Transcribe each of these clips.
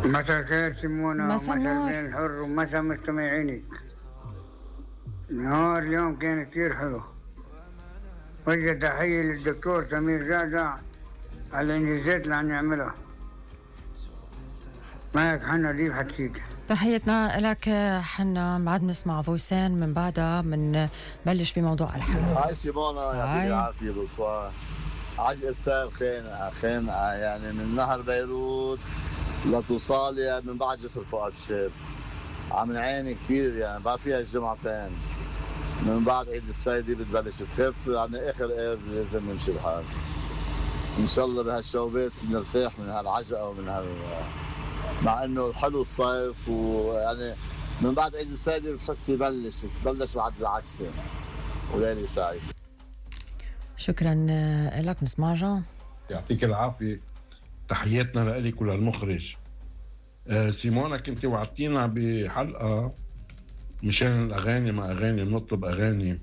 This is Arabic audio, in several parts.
مساء الخير سيمونة، مساء ومساء النور. البين الحر، ومساء مستمعينك. نهار اليوم كان كتير حلو. وجه تحية للدكتور سمير جعجع على الإنجازات اللي عم يعملها. معك حنا ليف حكيت. تحياتنا لك حنا. بعد نسمع فويسين من بعدها من بلش بموضوع الحلقة. هاي سيمونا، يعطيك العافية. بصوار عجقة سير خانقة يعني من نهر بيروت لتوصاليا من بعد جسر فؤاد الشاب. عم نعاني كتير يعني، بعد فيها الجمعتين من بعد عيد السيدة بتبلش تخف، يعني آخر لازم نمشي الحال. إن شاء الله بهالشوبات بنرتاح من هالعجقة ومن مع إنه حلو الصيف، ويعني من بعد عيد السيدة بتحسي بلش بعد العكس يعني. وليلي سعيد. شكرا لك. نسمع جان. يعطيك العافية. تحياتنا لك وللمخرج. سيمونا، كنت وعدتينا بحلقة مشان الأغاني، ما أغاني بنطلب أغاني.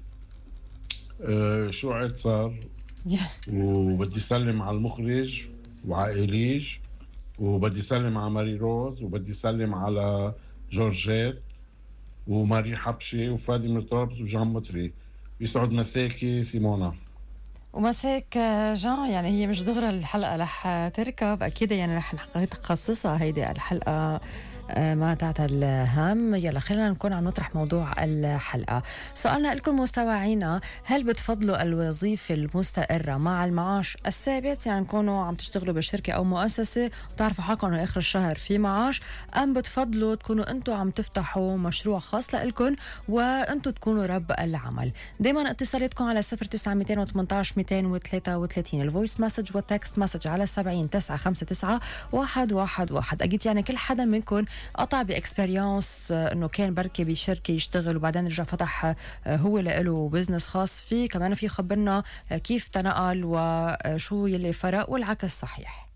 شو عاد صار؟ وبدي سلم على المخرج وعائليج، وبدي سلم على ماري روز، وبدي سلم على جورجيت وماري حبشي وفادي من طرابلس وجان مطري. يسعد مساكي سيمونا. ومساك جان. يعني هي مش دغرى الحلقة رح تركب أكيد، يعني رح نخصصها هيدي الحلقة ما تعتل هم. يلا خلينا نكون عم نطرح موضوع الحلقة. سؤالنا لكم مستمعينا: هل بتفضلوا الوظيفة المستقرة مع المعاش الثابت، يعني نكونوا عم تشتغلوا بشركة أو مؤسسة وتعرفوا حالكم إنه آخر الشهر في معاش، أم بتفضلوا تكونوا أنتوا عم تفتحوا مشروع خاص لإلكم وأنتوا تكونوا رب العمل؟ دايما اتصالاتكم على 09218 233 الفويس مسج والتكست مسج على 70959 111. أكيد يعني كل حدا منكم قطع باكسبيرينس انه كان بركي بشركه يشتغل وبعدين رجع فتح هو له بزنس خاص فيه. كمان في خبرنا كيف تنقل وشو يلي فرق والعكس صحيح.